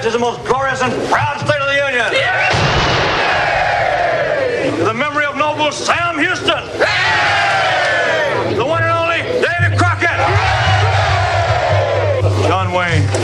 States is the most glorious and proud state of the Union. To the memory of noble Sam Houston. The one and only Davy Crockett. John Wayne.